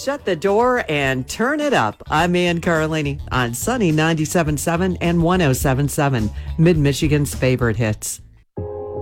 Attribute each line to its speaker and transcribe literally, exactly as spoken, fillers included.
Speaker 1: Shut the door and turn it up. I'm Ann Carolini on Sunny ninety-seven point seven and one oh seven point seven, Mid-Michigan's favorite hits.